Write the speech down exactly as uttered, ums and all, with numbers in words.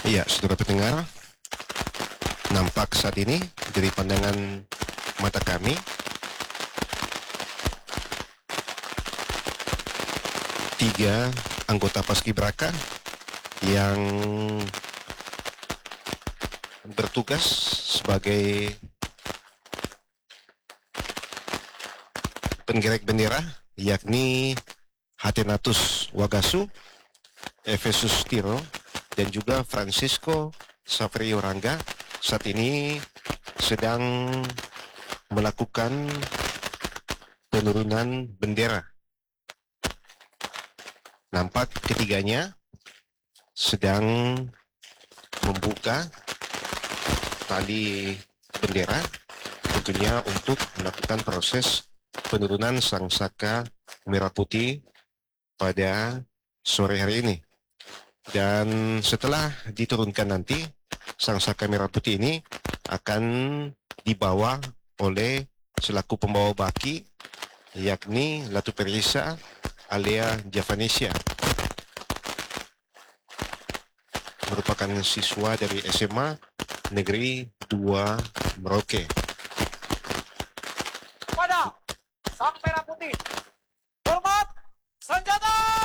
Iya, saudara pendengar, nampak saat ini dari pandangan mata kami tiga anggota Paskibraka yang bertugas sebagai penggerek bendera, yakni Hatenatus Wagasu, Efesus Tiro, dan juga Francisco Saverio Rangga saat ini sedang melakukan penurunan bendera. Nampak ketiganya sedang membuka tali bendera, tentunya untuk melakukan proses penurunan sang saka merah putih pada sore hari ini. Dan setelah diturunkan nanti, sang saka merah putih ini akan dibawa oleh selaku pembawa baki, yakni Latu Perisa Alea Javanesia, merupakan siswa dari S M A Negeri dua Merauke. Pada sang merah putih, hormat senjata!